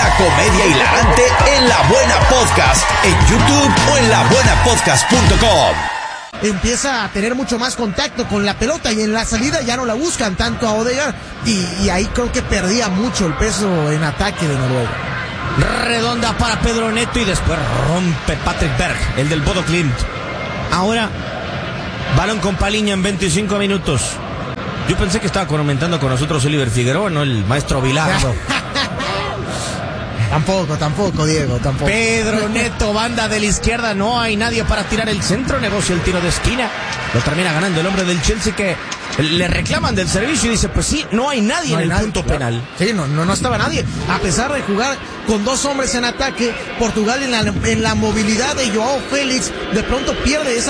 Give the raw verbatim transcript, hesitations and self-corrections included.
Una comedia hilarante en La Buena Podcast, en YouTube o en la buena podcast punto com. Empieza a tener mucho más contacto con la pelota y en la salida ya no la buscan tanto a Odegaard y, y ahí creo que perdía mucho el peso en ataque de Noruega. Redonda para Pedro Neto y después rompe Patrick Berg, el del Bodo Glimt. Ahora, balón con Paliña en veinticinco minutos. Yo pensé que estaba comentando con nosotros Oliver Figueroa, no el maestro Bilardo. Tampoco, tampoco, Diego, tampoco. Pedro Neto, banda de la izquierda, no hay nadie para tirar el centro, negocia el tiro de esquina. Lo termina ganando el hombre del Chelsea que le reclaman del servicio y dice, pues sí, no hay nadie no hay en el nadie, punto claro. penal. Sí, no, no, no estaba nadie. A pesar de jugar con dos hombres en ataque, Portugal en la, en la movilidad de Joao Félix, de pronto pierde esa